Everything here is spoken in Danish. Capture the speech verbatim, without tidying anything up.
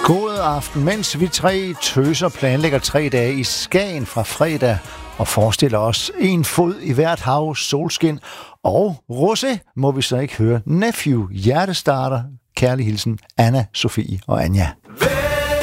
God aften, mens vi tre tøser planlægger tre dage i Skagen fra fredag og forestiller os en fod i hvert hav, solskin og rosé, må vi så ikke høre Nephew, hjertestarter, kærlig hilsen, Anna, Sofie og Anja.